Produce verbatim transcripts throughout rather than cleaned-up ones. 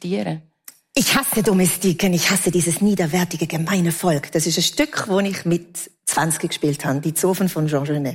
zitieren? Ich hasse Domestiken, ich hasse dieses niederwertige, gemeine Volk. Das ist ein Stück, das ich mit zwanzig gespielt habe, die Zofen von Jean Genet.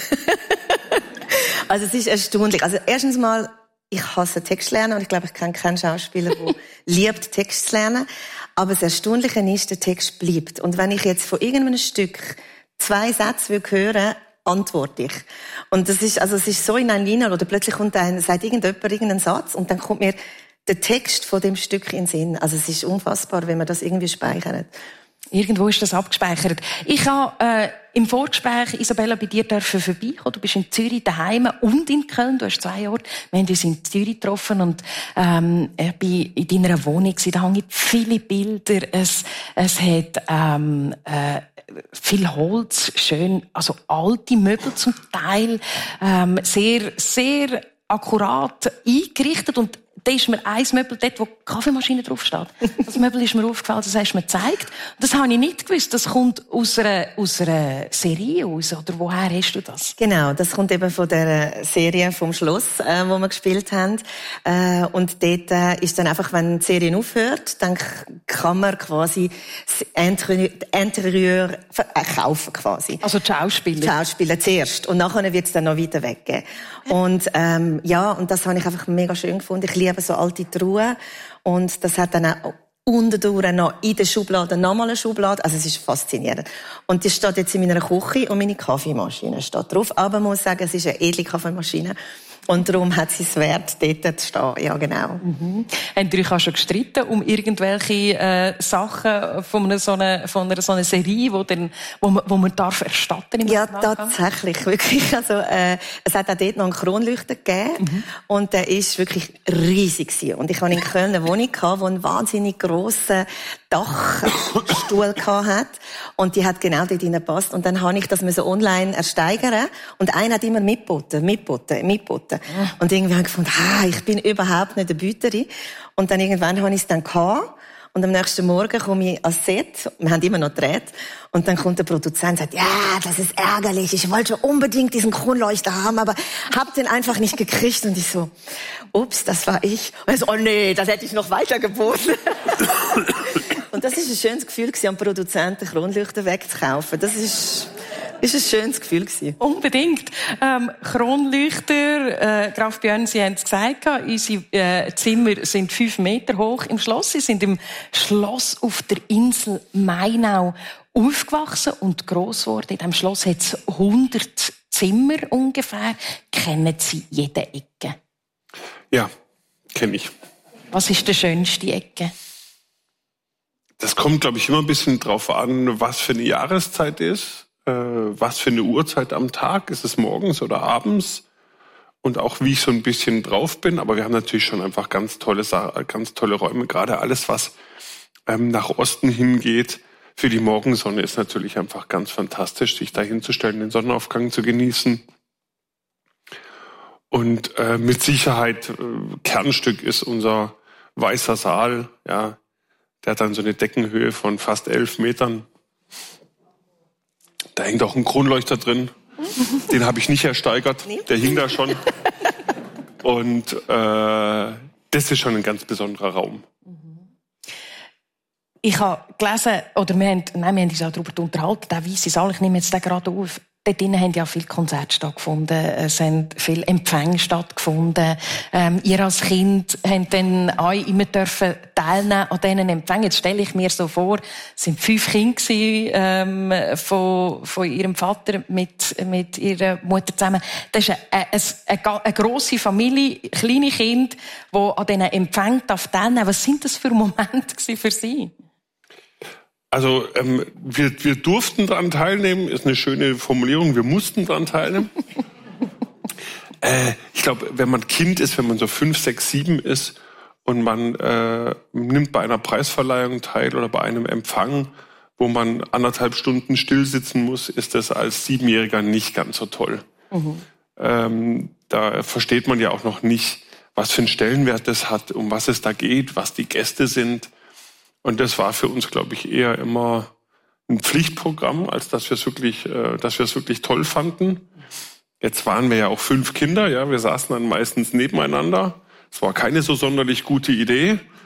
Also es ist erstaunlich. Also erstens mal, ich hasse Text lernen und ich glaube, ich kenne keinen Schauspieler, der liebt, Text zu lernen. Aber das Erstaunliche ist, der Text bleibt. Und wenn ich jetzt von irgendeinem Stück zwei Sätze hören will, antworte ich. Und das ist, also es ist so in ein Linie, oder plötzlich kommt ein, sagt irgendjemand irgendeinen Satz und dann kommt mir der Text von dem Stück in den Sinn. Also es ist unfassbar, wenn man das irgendwie speichert. Irgendwo ist das abgespeichert. Ich habe äh, im Vorgespräch, Isabella, bei dir dürfen vorbeikommen. Du bist in Zürich daheim und in Köln. Du hast zwei Orte. Wir haben uns in Zürich getroffen und ähm, ich bin in deiner Wohnung. Da hängen viele Bilder. Es, es hat ähm, äh, viel Holz, schön, also alte Möbel zum Teil, ähm, sehr, sehr akkurat eingerichtet. Und da ist mir ein Möbel dort, wo die Kaffeemaschine draufsteht. Das Möbel ist mir aufgefallen, das hast du mir gezeigt. Und das habe ich nicht gewusst. Das kommt aus einer, aus einer Serie aus, oder woher hast du das? Genau, das kommt eben von der Serie vom Schloss, äh, wo wir gespielt haben. Äh, und dort äh, ist dann einfach, wenn die Serie aufhört, dann kann man quasi das Interieur, Interieur äh, kaufen quasi. Also die Schauspieler? Die Schauspieler zuerst. Und nachher wird es dann noch weiter weggehen. Und ähm, ja, und das habe ich einfach mega schön gefunden. Ich liebe so alte Truhen. Und das hat dann auch unterdurch noch in der Schublade nochmal eine Schublade. Also es ist faszinierend. Und die steht jetzt in meiner Küche und meine Kaffeemaschine steht drauf. Aber man muss sagen, es ist eine edle Kaffeemaschine. Und darum hat sie es wert, dort zu stehen. Ja, genau. Mhm. Habt ihr euch auch schon gestritten um irgendwelche äh, Sachen von einer so einer, von einer so einer Serie, wo, dann, wo, man, wo man darf erstatten im Ja, tatsächlich. Wirklich. Also, äh, es hat auch dort noch einen Kronleuchter gegeben. Mhm. Und der ist wirklich riesig gewesen. Und ich hatte in Köln eine Wohnung gehabt, die einen wahnsinnig grossen Dachstuhl hat. Und die hat genau dort reingepasst. Und dann habe ich das so online ersteigern. Und einer hat immer mitgeboten, mitgeboten, mitgeboten. Und irgendwann habe ich gefunden, ah, ich bin überhaupt nicht eine Büterin. Und dann irgendwann habe ich es dann gehabt. Und am nächsten Morgen komme ich ans Set. Wir haben immer noch gedreht. Und dann kommt der Produzent und sagt, ja, das ist ärgerlich. Ich wollte unbedingt diesen Kronleuchter haben, aber hab den einfach nicht gekriegt. Und ich so, ups, das war ich. Und er so, oh nee, das hätte ich noch weiter geboten. Und das ist ein schönes Gefühl, am Produzenten Kronleuchter wegzukaufen. Das ist... ist ein schönes Gefühl gewesen. Unbedingt. Ähm, Kronleuchter, äh, Graf Björn, Sie haben es gesagt, unsere äh, Zimmer sind fünf Meter hoch im Schloss. Sie sind im Schloss auf der Insel Mainau aufgewachsen und gross geworden. In diesem Schloss hat es hundert Zimmer ungefähr. Kennen Sie jede Ecke? Ja, kenne ich. Was ist die schönste Ecke? Das kommt, glaube ich, immer ein bisschen drauf an, was für eine Jahreszeit ist. Was für eine Uhrzeit am Tag, ist es morgens oder abends und auch wie ich so ein bisschen drauf bin, aber wir haben natürlich schon einfach ganz tolle ganz tolle Räume, gerade alles, was ähm, nach Osten hingeht, für die Morgensonne ist natürlich einfach ganz fantastisch, sich da hinzustellen, den Sonnenaufgang zu genießen. Und äh, mit Sicherheit äh, Kernstück ist unser weißer Saal, ja, der hat dann so eine Deckenhöhe von fast elf Metern. Da hängt auch ein Kronleuchter drin. Den habe ich nicht ersteigert. Der hing da schon. Und äh, das ist schon ein ganz besonderer Raum. Ich habe gelesen, oder wir haben, nein, wir haben uns auch darüber unterhalten, der weisse Saal, ich nehme jetzt den gerade auf. Dort drinnen haben ja viele Konzerte stattgefunden, es haben viele Empfänge stattgefunden. Ähm, ihr als Kind habt dann auch immer dürfen teilnehmen an diesen Empfängen. Jetzt stelle ich mir so vor, es sind fünf Kinder gewesen, ähm, von, von ihrem Vater mit, mit ihrer Mutter zusammen. Das ist eine, eine, eine, eine grosse Familie, kleine Kinder, die an diesen Empfängen teilnehmen dürfen. Was sind das für Momente für Sie? Also ähm, wir, wir durften daran teilnehmen, ist eine schöne Formulierung, wir mussten daran teilnehmen. äh, ich glaube, wenn man Kind ist, wenn man so fünf, sechs, sieben ist und man äh, nimmt bei einer Preisverleihung teil oder bei einem Empfang, wo man anderthalb Stunden still sitzen muss, ist das als Siebenjähriger nicht ganz so toll. Mhm. Ähm, da versteht man ja auch noch nicht, was für einen Stellenwert das hat, um was es da geht, was die Gäste sind. Und das war für uns, glaube ich, eher immer ein Pflichtprogramm, als dass wir es wirklich, äh, dass wir es wirklich toll fanden. Jetzt waren wir ja auch fünf Kinder, ja, wir saßen dann meistens nebeneinander. Es war keine so sonderlich gute Idee,